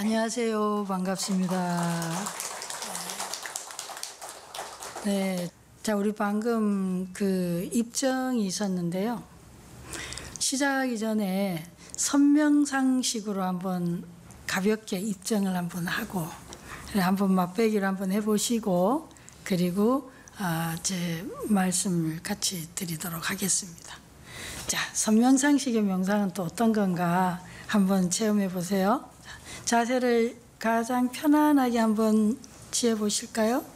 안녕하세요. 반갑습니다. 네. 자, 우리 방금 그 입정이 있었는데요. 시작하기 전에 선명상식으로 한번 가볍게 입정을 한번 하고, 한번 맛배기를 한번 해보시고, 그리고 제 말씀을 같이 드리도록 하겠습니다. 자, 선명상식의 명상은 또 어떤 건가 한번 체험해 보세요. 자세를 가장 편안하게 한번 취해 보실까요?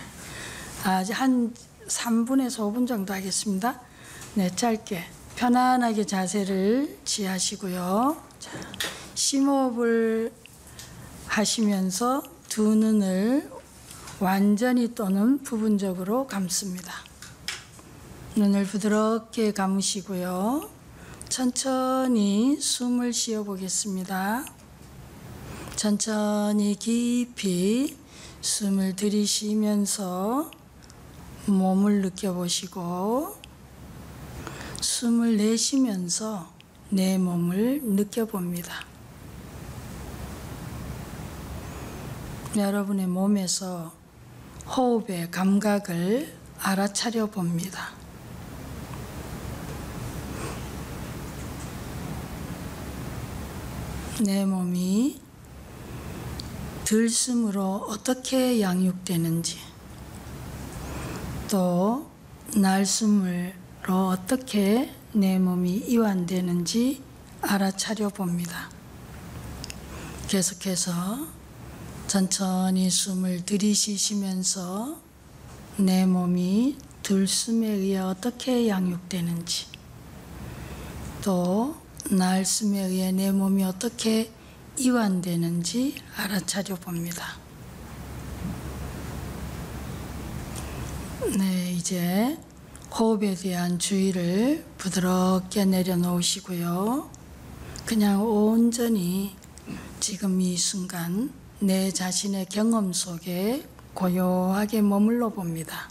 한 3분에서 5분 정도 하겠습니다. 네, 짧게 편안하게 자세를 취하시고요. 자, 심호흡을 하시면서 두 눈을 완전히 또는 부분적으로 감습니다. 눈을 부드럽게 감으시고요. 천천히 숨을 쉬어 보겠습니다. 천천히 깊이 숨을 들이쉬면서 몸을 느껴보시고, 숨을 내쉬면서 내 몸을 느껴봅니다. 여러분의 몸에서 호흡의 감각을 알아차려 봅니다. 내 몸이 들숨으로 어떻게 양육되는지, 또 날숨으로 어떻게 내 몸이 이완되는지 알아차려 봅니다. 계속해서 천천히 숨을 들이쉬시면서 내 몸이 들숨에 의해 어떻게 양육되는지, 또 날숨에 의해 내 몸이 어떻게 이완되는지 알아차려 봅니다. 네, 이제 호흡에 대한 주의를 부드럽게 내려놓으시고요. 그냥 온전히 지금 이 순간 내 자신의 경험 속에 고요하게 머물러 봅니다.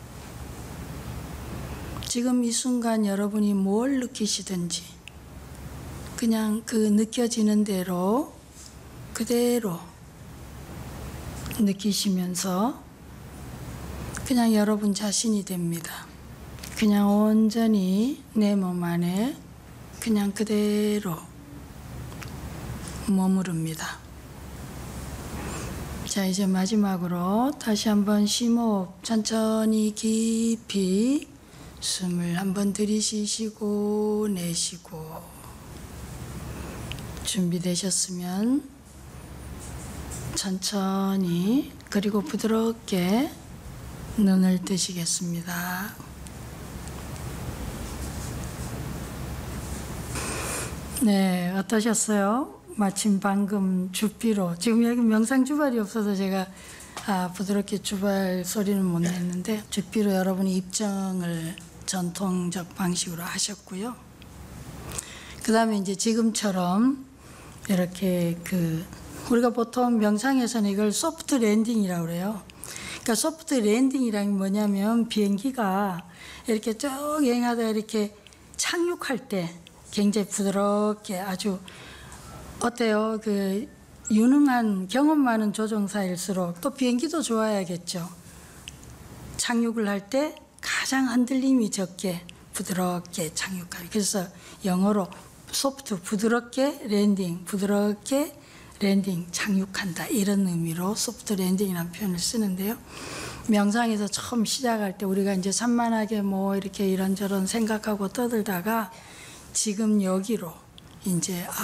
지금 이 순간 여러분이 뭘 느끼시든지 그냥 그 느껴지는 대로 그대로 느끼시면서 그냥 여러분 자신이 됩니다. 그냥 온전히 내 몸 안에 그냥 그대로 머무릅니다. 자, 이제 마지막으로 다시 한번 심호흡, 천천히 깊이 숨을 한번 들이쉬시고 내쉬고, 준비되셨으면 천천히 그리고 부드럽게 눈을 뜨시겠습니다. 네, 어떠셨어요? 마침 방금 줍비로, 지금 여기 명상 주발이 없어서 제가 부드럽게 주발 소리는 못 냈는데, 줍비로 여러분이 입정을 전통적 방식으로 하셨고요. 그 다음에 이제 지금처럼 이렇게 우리가 보통 명상에서는 이걸 소프트 랜딩이라고 그래요. 그러니까 소프트 랜딩이란 게 뭐냐면, 비행기가 이렇게 쭉 여행하다가 이렇게 착륙할 때 굉장히 부드럽게 아주, 어때요? 유능한 경험 많은 조종사일수록 또 비행기도 좋아야겠죠. 착륙을 할 때 가장 흔들림이 적게 부드럽게 착륙하기. 그래서 영어로 소프트, 부드럽게 랜딩, 부드럽게 랜딩, 착륙한다, 이런 의미로 소프트 랜딩이라는 표현을 쓰는데요. 명상에서 처음 시작할 때 우리가 이제 산만하게 뭐 이렇게 이런저런 생각하고 떠들다가 지금 여기로 이제